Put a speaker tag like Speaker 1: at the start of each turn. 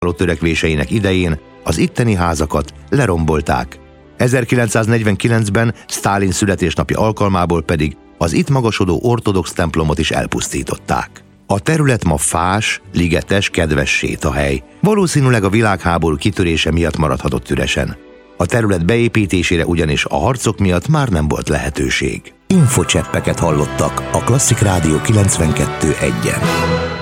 Speaker 1: törekvéseinek idején az itteni házakat lerombolták. 1949-ben Sztálin születésnapi alkalmából pedig az itt magasodó ortodox templomot is elpusztították. A terület ma fás, ligetes, kedves sétahely. Valószínűleg a világháború kitörése miatt maradhatott üresen. A terület beépítésére ugyanis a harcok miatt már nem volt lehetőség. Infocseppeket hallottak a Klasszik Rádió 92.1-en.